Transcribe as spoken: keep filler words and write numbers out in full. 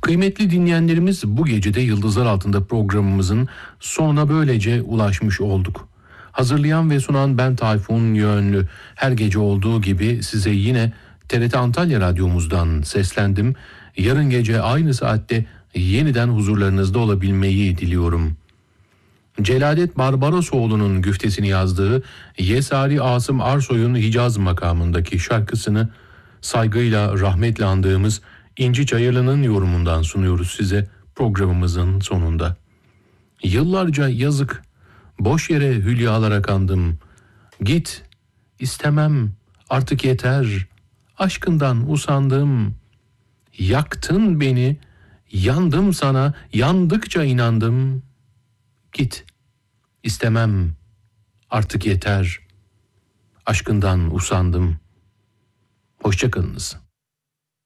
Kıymetli dinleyenlerimiz, bu gece de Yıldızlar Altında programımızın sonuna böylece ulaşmış olduk. Hazırlayan ve sunan ben Tayfun Yönlü. Her gece olduğu gibi size yine T R T Antalya Radyomuzdan seslendim. Yarın gece aynı saatte yeniden huzurlarınızda olabilmeyi diliyorum. Celadet Barbarosoğlu'nun güftesini yazdığı Yesari Asım Arsoy'un Hicaz makamındaki şarkısını saygıyla, rahmetle andığımız İnci Çayırlı'nın yorumundan sunuyoruz size programımızın sonunda. Yıllarca yazık, boş yere hülyalara kandım. Git, istemem, artık yeter, aşkından usandım. Yaktın beni, yandım sana, yandıkça inandım. Git, istemem, artık yeter, aşkından usandım. Hoşça kalınız.